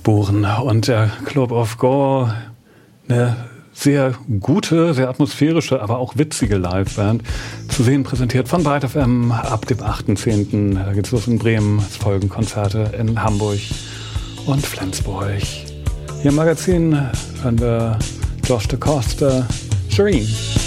Spuren und der Club of Go, eine sehr gute, sehr atmosphärische, aber auch witzige Liveband. Zu sehen präsentiert von Byte FM ab dem 8.10. Da geht's los in Bremen. Es folgen Konzerte in Hamburg und Flensburg. Hier im Magazin hören wir Josh DaCosta, Shireen.